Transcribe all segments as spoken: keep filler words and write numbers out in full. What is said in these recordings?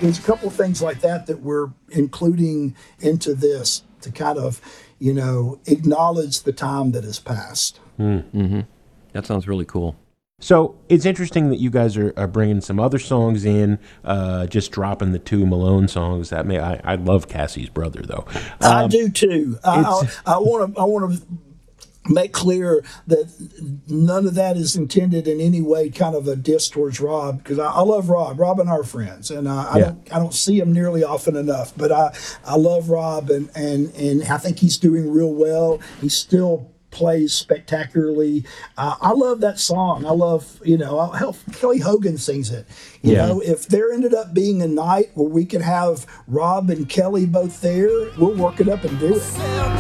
there's a couple of things like that that we're including into this to kind of, you know, acknowledge the time that has passed. Mm-hmm. That sounds really cool. So it's interesting that you guys are, are bringing some other songs in, uh, just dropping the two Malone songs. That may I, I love Cassie's Brother though. Um, I do too. I want to. I want to make clear that none of that is intended in any way kind of a diss towards Rob, because I, I love Rob. Rob and I are friends, and uh, I Yeah. don't I don't see him nearly often enough. But I I love Rob, and and and I think he's doing real well. He's still plays spectacularly. Uh, I love that song. I love, you know, I- hell, Kelly Hogan sings it. You Yeah. know, if there ended up being a night where we could have Rob and Kelly both there, we'll work it up and do it.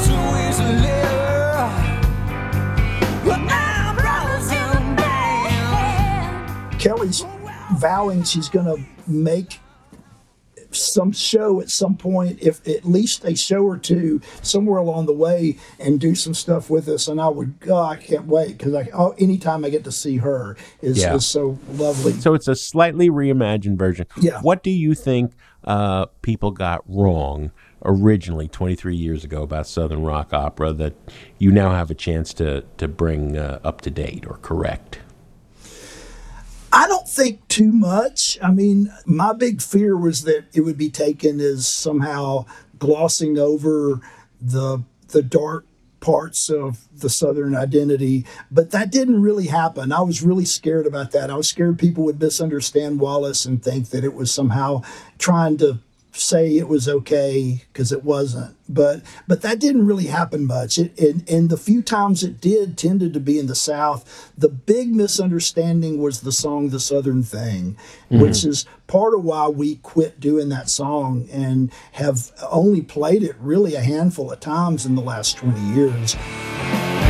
Kelly's vowing she's going to make some show at some point, if at least a show or two somewhere along the way, and do some stuff with us. And I would, oh, I can't wait, because I, oh, anytime I get to see her is, Yeah. is so lovely. So it's a slightly reimagined version. Yeah. What do you think uh, people got wrong originally twenty-three years ago about Southern rock opera that you now have a chance to, to bring uh, up to date or correct? I don't think too much. I mean, my big fear was that it would be taken as somehow glossing over the the dark parts of the Southern identity, but that didn't really happen. I was really scared about that. I was scared people would misunderstand Wallace and think that it was somehow trying to say it was okay, because it wasn't. But but that didn't really happen much. It, and, and the few times it did tended to be in the South. The big misunderstanding was the song "The Southern Thing," mm-hmm. which is part of why we quit doing that song and have only played it really a handful of times in the last twenty years.